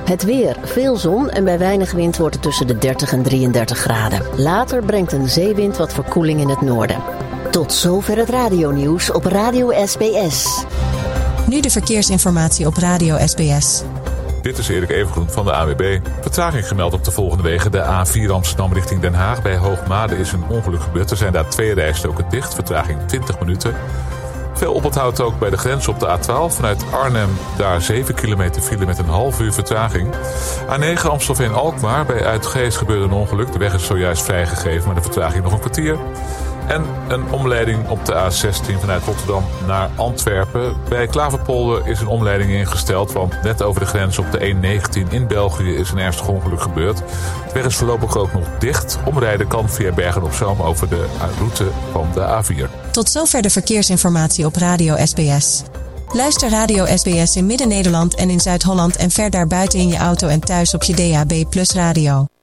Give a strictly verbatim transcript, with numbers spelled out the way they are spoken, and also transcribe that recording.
Het weer. Veel zon en bij weinig wind wordt het tussen de dertig en drieëndertig graden. Later brengt een zeewind wat verkoeling in het noorden. Tot zover het radionieuws op Radio S B S. Nu de verkeersinformatie op Radio S B S. Dit is Erik Evengroen van de A W B. Vertraging gemeld op de volgende wegen. De A vier Amsterdam richting Den Haag. Bij Hoogmade is een ongeluk gebeurd. Er zijn daar twee rijstroken dicht. Vertraging twintig minuten. Veel oponthoud ook bij de grens op de A twaalf. Vanuit Arnhem daar zeven kilometer file met een half uur vertraging. A negen Amstelveen-Alkmaar. Bij Uitgeest gebeurde een ongeluk. De weg is zojuist vrijgegeven, maar de vertraging nog een kwartier. En een omleiding op de A zestien vanuit Rotterdam naar Antwerpen. Bij Klaverpolder is een omleiding ingesteld, want net over de grens op de N negentien in België is een ernstig ongeluk gebeurd. De weg is voorlopig ook nog dicht. Omrijden kan via Bergen-op-Zoom over de route van de A vier. Tot zover de verkeersinformatie op Radio S B S. Luister Radio S B S in Midden-Nederland en in Zuid-Holland en ver daarbuiten in je auto en thuis op je D A B plus radio.